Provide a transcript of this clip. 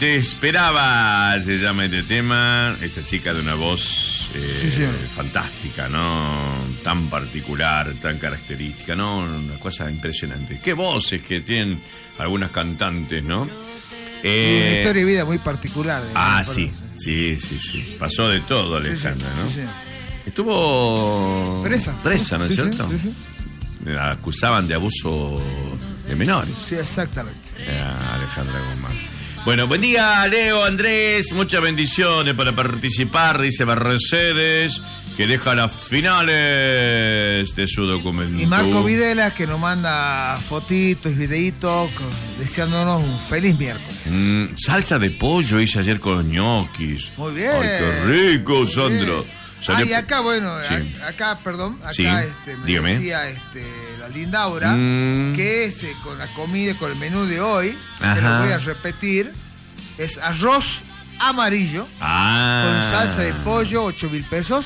Te esperaba, se llama este tema. Esta chica de una voz fantástica, ¿no? Tan particular, tan característica, ¿no? Una cosa impresionante. Qué voces que tienen algunas cantantes, ¿no? Una historia de vida muy particular. Sí. Pasó de todo, Alejandra, ¿no? Sí. Estuvo presa, ¿no es cierto? Sí. La acusaban de abuso de menores. Sí, exactamente. Alejandra Guzmán. Bueno, buen día, Leo, Andrés. Muchas bendiciones para participar, dice Mercedes, que deja las finales de su documento. Y Marco Videla, que nos manda fotitos y videitos deseándonos un feliz miércoles. Salsa de pollo hice ayer con los ñoquis. Muy bien. Ay, qué rico, Sandra. Y acá, acá me decía la linda Aura que es con la comida, con el menú de hoy, que lo voy a repetir, es arroz amarillo con salsa de pollo, 8.000 pesos.